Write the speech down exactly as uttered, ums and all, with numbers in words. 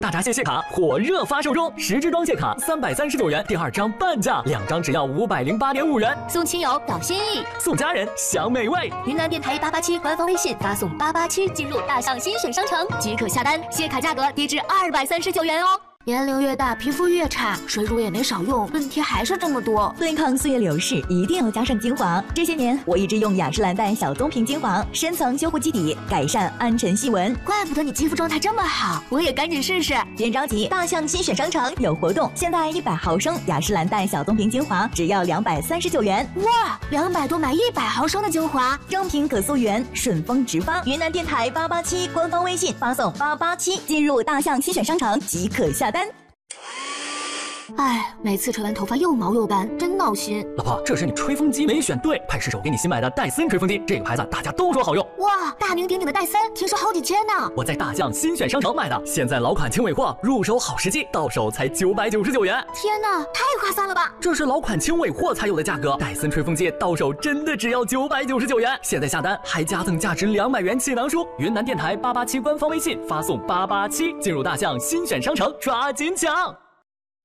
大闸蟹蟹卡火热发售中，十支装蟹卡三百三十九元，第二张半价，两张只要五百零八点五元。 送亲友表心意， 送家人享美味。 云南电台八八七官方微信发送八八七进入大象新选商城即可下单，蟹卡价格低至二百三十九元哦。年龄越大，皮肤越差，水乳也没少用，问题还是这么多。 对抗岁月流逝，一定要加上精华。这些年，我一直用雅诗兰黛小棕瓶精华，深层修护基底，改善暗沉细纹。 怪不得你肌肤状态这么好，我也赶紧试试。 别着急，大象新选商城有活动，现在一百毫升雅诗兰黛小棕瓶精华只要两百三十九元。 哇，两百多买一百毫升的精华， 正品可溯源，顺丰直发。云南电台八八七官方微信发送八八七进入大象新选商城即可下单。 哎，每次吹完头发又毛又干，真闹心。 老婆，这是你吹风机没选对，派失手给你新买的戴森吹风机，这个牌子大家都说好用。 哇，大名鼎鼎的戴森，听说好几千呢。 我在大象新选商城买的，现在老款轻尾货，入手好时机，到手才九百九十九元。 天哪，太划算了吧！ 这是老款轻尾货才有的价格，戴森吹风机到手真的只要九百九十九元。现在下单还加赠价值两百元气囊书。云南电台八八七官方微信发送八八七进入大象新选商城，抓紧抢！